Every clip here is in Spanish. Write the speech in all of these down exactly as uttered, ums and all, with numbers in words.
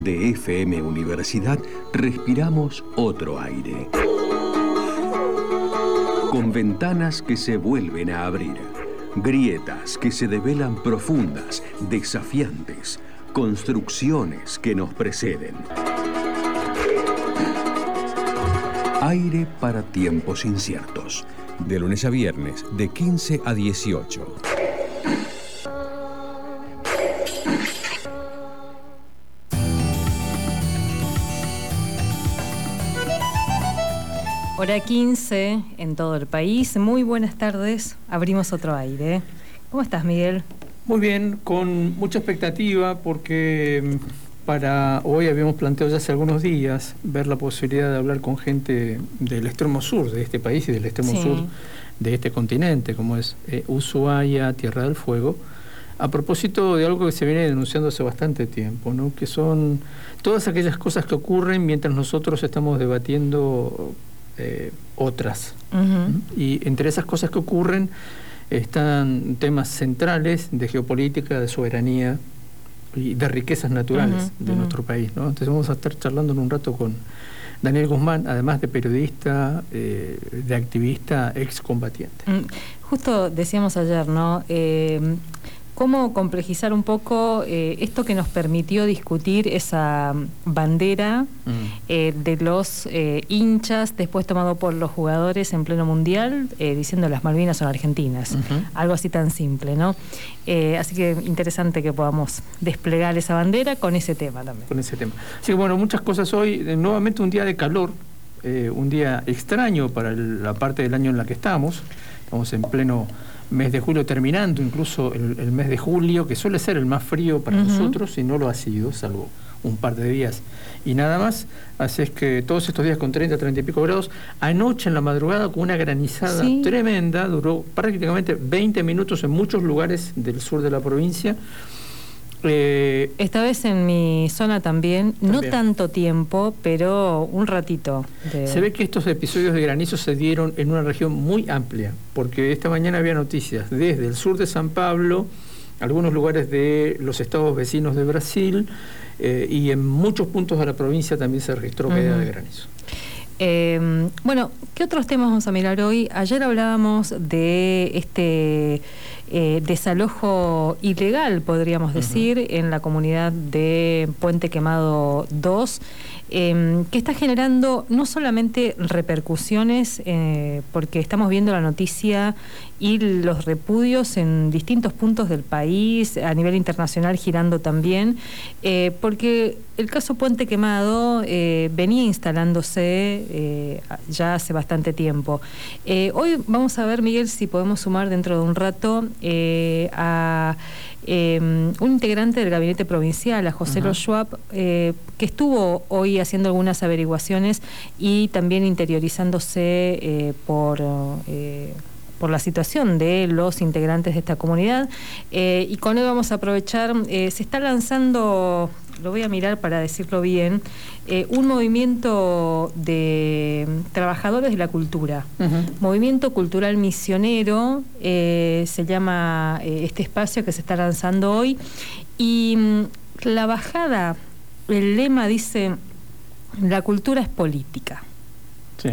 De F M Universidad respiramos otro aire. Con ventanas que se vuelven a abrir, grietas que se develan profundas, desafiantes, construcciones que nos preceden. Aire para tiempos inciertos. De lunes a viernes, de quince a dieciocho. Hora quince en todo el país. Muy buenas tardes. Abrimos otro aire. ¿Cómo estás, Miguel? Muy bien, con mucha expectativa porque para hoy habíamos planteado ya hace algunos días ver la posibilidad de hablar con gente del extremo sur de este país y del extremo sí. sur de este continente, como es eh, Ushuaia, Tierra del Fuego, a propósito de algo que se viene denunciando hace bastante tiempo, ¿no? Que son todas aquellas cosas que ocurren mientras nosotros estamos debatiendo Eh, otras. Uh-huh. Y entre esas cosas que ocurren están temas centrales de geopolítica, de soberanía y de riquezas naturales uh-huh. de uh-huh. nuestro país, ¿no? Entonces vamos a estar charlando en un rato con Daniel Guzmán, además de periodista, eh, de activista, excombatiente. Mm, justo decíamos ayer, ¿no? Eh, ¿Cómo complejizar un poco eh, esto que nos permitió discutir esa bandera mm. eh, de los eh, hinchas, después tomado por los jugadores en pleno mundial, eh, diciendo las Malvinas son argentinas? Uh-huh. Algo así tan simple, ¿no? Eh, así que interesante que podamos desplegar esa bandera con ese tema también. Con ese tema. Sí, bueno, muchas cosas hoy. Eh, nuevamente un día de calor, eh, un día extraño para el, la parte del año en la que estamos. Estamos en pleno mes de julio, terminando incluso el, el mes de julio, que suele ser el más frío para uh-huh. nosotros, y no lo ha sido, salvo un par de días y nada más. Así es que todos estos días con treinta, treinta y pico grados. Anoche en la madrugada con una granizada sí. tremenda, duró prácticamente veinte minutos en muchos lugares del sur de la provincia. Eh, Esta vez en mi zona también, también, no tanto tiempo, pero un ratito. De... Se ve que estos episodios de granizo se dieron en una región muy amplia, porque esta mañana había noticias desde el sur de San Pablo, algunos lugares de los estados vecinos de Brasil, eh, y en muchos puntos de la provincia también se registró caída uh-huh. de granizo. Eh, bueno, ¿qué otros temas vamos a mirar hoy? Ayer hablábamos de este eh, desalojo ilegal, podríamos decir, uh-huh. en la comunidad de Puente Quemado dos, eh, que está generando no solamente repercusiones, eh, porque estamos viendo la noticia y los repudios en distintos puntos del país, a nivel internacional girando también, eh, porque el caso Puente Quemado eh, venía instalándose eh, ya hace bastante tiempo. Eh, hoy vamos a ver, Miguel, si podemos sumar dentro de un rato eh, a eh, un integrante del gabinete provincial, a José uh-huh. Schwab, eh, que estuvo hoy haciendo algunas averiguaciones y también interiorizándose eh, por... Eh, por la situación de los integrantes de esta comunidad, eh, y con él vamos a aprovechar, eh, se está lanzando, lo voy a mirar para decirlo bien, eh, un movimiento de trabajadores de la cultura, uh-huh. movimiento cultural misionero, eh, se llama eh, este espacio que se está lanzando hoy, y mm, la bajada, el lema dice, la cultura es política. Sí.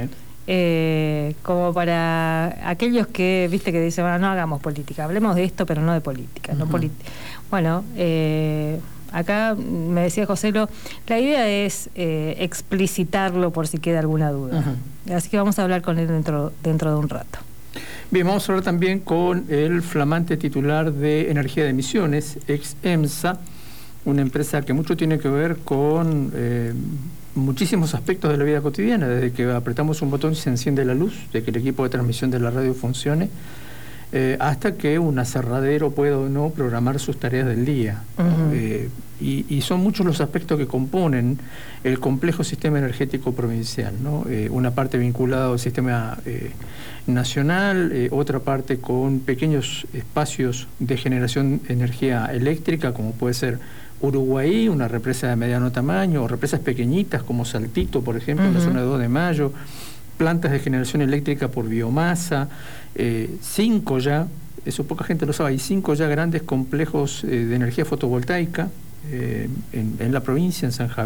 Eh, como para aquellos que, viste, que dicen, bueno, no hagamos política, hablemos de esto, pero no de política. Uh-huh. no politi- bueno, eh, acá me decía Joselo, la idea es eh, explicitarlo por si queda alguna duda. Uh-huh. Así que vamos a hablar con él dentro, dentro de un rato. Bien, vamos a hablar también con el flamante titular de Energía de Misiones, ex EMSA, una empresa que mucho tiene que ver con... Eh, muchísimos aspectos de la vida cotidiana, desde que apretamos un botón y se enciende la luz, de que el equipo de transmisión de la radio funcione, eh, hasta que un aserradero pueda o no programar sus tareas del día. Uh-huh. eh, y, y son muchos los aspectos que componen el complejo sistema energético provincial, ¿no? Eh, una parte vinculada al sistema eh, nacional, eh, otra parte con pequeños espacios de generación de energía eléctrica, como puede ser Uruguay, una represa de mediano tamaño, o represas pequeñitas como Saltito, por ejemplo, uh-huh. en la zona de dos de mayo, plantas de generación eléctrica por biomasa, eh, cinco ya, eso poca gente lo sabe, hay cinco ya grandes complejos eh, de energía fotovoltaica eh, en, en la provincia, en San Javier.